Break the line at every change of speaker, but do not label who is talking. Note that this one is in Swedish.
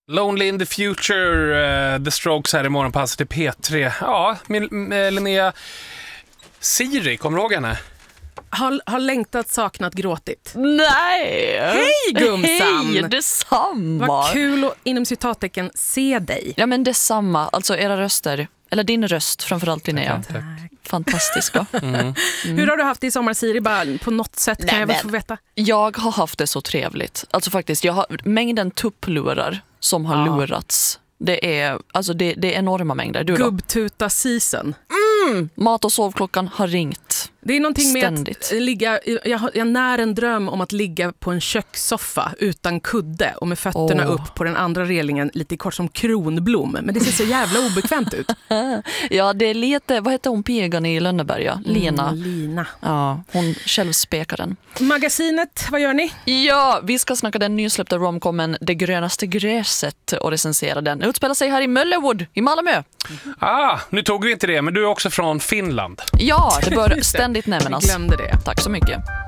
Lonely in the Future, The Strokes här i morgonpasset i P3. Ja, Linnea, Siri, kommer du ihåg henne?
Har längtat, saknat, gråtit.
Nej!
Hej gumsan!
Hej, detsamma!
Vad kul att inom citattecken se dig.
Ja men detsamma, alltså era röster. Eller din röst framförallt Linnea.
Tack.
Fantastiska.
Hur har du haft det i sommar, Siri? Bara på något sätt kan jag väl få veta.
Jag har haft det så trevligt. Alltså faktiskt, jag har mängden tupplurar som har lurats. Det är enorma mängder.
Gubbtuta season.
Mat- och sovklockan har ringt.
Det är någonting
ständigt.
Med att ligga, jag när en dröm om att ligga på en kökssoffa utan kudde och med fötterna upp på den andra relingen lite kort som Kronblom. Men det ser så jävla obekvämt ut.
Ja, det är lite, vad heter hon pigan i Lönneberga? Lina. Ja, hon självspekar den.
Magasinet, vad gör ni?
Ja, vi ska snacka den nysläppta romcomen Det grönaste gräset och recensera den. Utspelar sig här i Möllewood i Malmö.
Nu tog vi inte det, men du är också från Finland.
Ja, det bör ständigt nämnas.
Jag glömde det.
Tack så mycket.